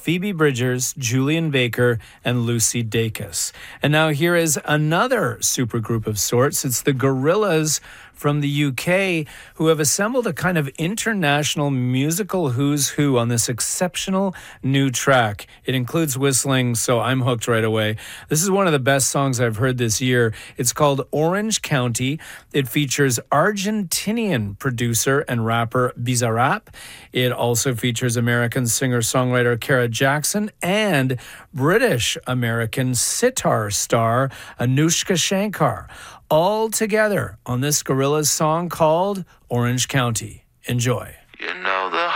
Phoebe Bridgers, Julian Baker, and Lucy Dacus. And now here is another supergroup of sorts. It's the Gorillaz from the UK, who have assembled a kind of international musical who's who on this exceptional new track. It includes whistling, so I'm hooked right away. This is one of the best songs I've heard this year. It's called Orange County. It features Argentinian producer and rapper Bizarrap. It also features American singer-songwriter Kara Jackson and British-American sitar star Anushka Shankar, all together on this Gorillaz song called Orange County. Enjoy. You know the